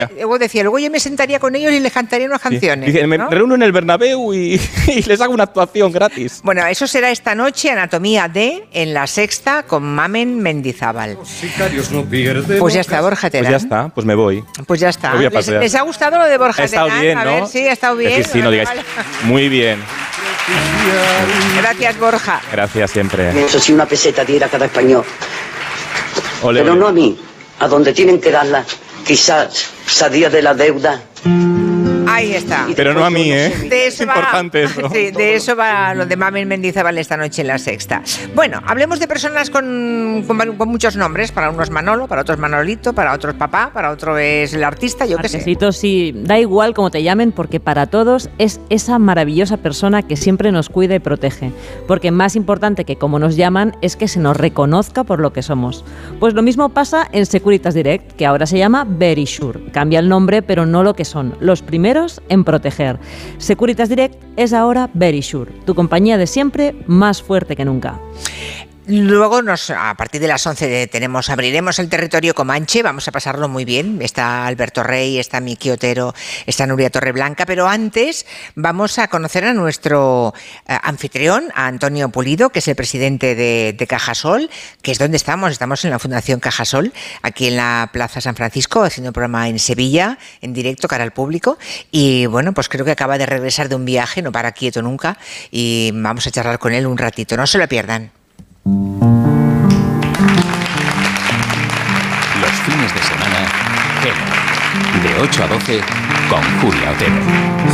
Luego decía, luego yo me sentaría con ellos y les cantaría unas canciones. Dice, me ¿no? reúno en el Bernabéu y les hago una actuación gratis. Bueno, eso será esta noche, Anatomía de, en La Sexta, con Mamen Mendizábal. Pues ya está, Borja Terán. Pues ya está, pues me voy. Pues ya está. Me voy a pasear. ¿Les ha gustado lo de Borja Ha estado Terán? bien, A ¿no? ver, sí, ha estado bien. Es que sí, no digáis. Vale. Muy bien. Gracias, Borja. Gracias siempre. Eso sí, una peseta diera cada español. Ole, Pero ole. no a mí, a donde tienen que darla, quizás salía de la deuda. Ahí está. Pero no a mí, ¿eh? De eso Es importante eso. Sí, de eso va lo de Mamen Mendizábal esta noche en La Sexta. Bueno, hablemos de personas con muchos nombres. Para unos Manolo, para otros Manolito, para otros papá, para otro es el artista, yo qué sé. Marquesito, sí, da igual cómo te llamen, porque para todos es esa maravillosa persona que siempre nos cuida y protege. Porque más importante que cómo nos llaman es que se nos reconozca por lo que somos. Pues lo mismo pasa en Securitas Direct, que ahora se llama Verisure. Cambia el nombre, pero no lo que son. Los primeros en proteger. Securitas Direct es ahora Verisure, tu compañía de siempre, más fuerte que nunca. Luego, a partir de las 11 abriremos el territorio Comanche, vamos a pasarlo muy bien. Está Alberto Rey, está Miki Otero, está Nuria Torreblanca, pero antes vamos a conocer a nuestro anfitrión, a Antonio Pulido, que es el presidente de Cajasol, que es donde estamos en la Fundación Cajasol, aquí en la Plaza San Francisco, haciendo un programa en Sevilla, en directo, cara al público, y bueno, pues creo que acaba de regresar de un viaje, no para quieto nunca, y vamos a charlar con él un ratito, no se lo pierdan. Los fines de semana, Gelo, de 8 a 12, con Julia Otero.